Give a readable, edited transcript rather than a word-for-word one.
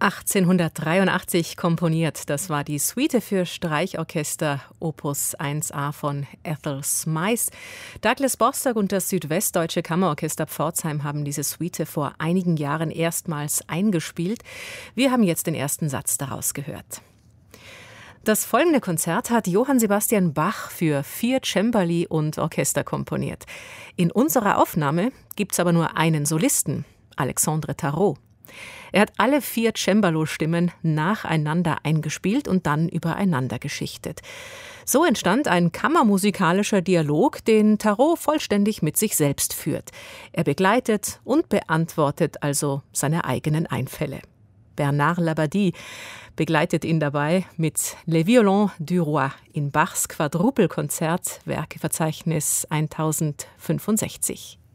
1883 komponiert. Das war die Suite für Streichorchester Opus 1a von Ethel Smyth. Douglas Bostock und das Südwestdeutsche Kammerorchester Pforzheim haben diese Suite vor einigen Jahren erstmals eingespielt. Wir haben jetzt den ersten Satz daraus gehört. Das folgende Konzert hat Johann Sebastian Bach für 4 Cembali und Orchester komponiert. In unserer Aufnahme gibt's aber nur einen Solisten, Alexandre Tarot. Er hat alle 4 Cembalo-Stimmen nacheinander eingespielt und dann übereinander geschichtet. So entstand ein kammermusikalischer Dialog, den Tarot vollständig mit sich selbst führt. Er begleitet und beantwortet also seine eigenen Einfälle. Bernard Labadie begleitet ihn dabei mit Les Violons du Roi in Bachs Quadrupelkonzert, Werkeverzeichnis 1065.